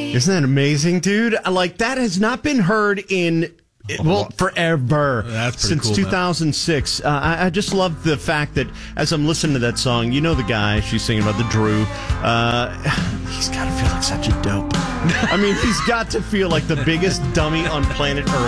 Isn't that amazing, dude? Like, that has not been heard in, well, forever. That's pretty since cool, 2006. I just love the fact that as I'm listening to that song, you know the guy she's singing about, the Drew. He's got to feel like such a dope. I mean, he's got to feel like the biggest dummy on planet Earth.